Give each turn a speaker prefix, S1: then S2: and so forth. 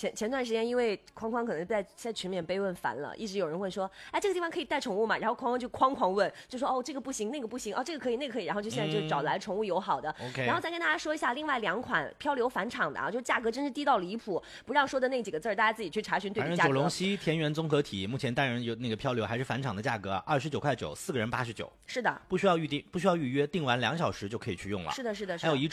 S1: 前段时间，因为框框可能在群里面被问烦了，一直有人问说，哎，这个地方可以带宠物吗？然后框框就狂问，就说哦这个不行，那个不行，哦这个可以，那个可以，然后就现在就找来宠物友好的。然后再跟大家说一下，另外2款漂流返场的啊，就价格真是低到离谱，不让说的那几个字大家自己去查询对比价格。
S2: 反正九龙溪田园综合体目前单人有那个漂流还是返场的价格29.9块，4个人89。
S1: 是的，
S2: 不需要预约，订完2小时就可以去用了。
S1: 是的，是的，是的。
S2: 还有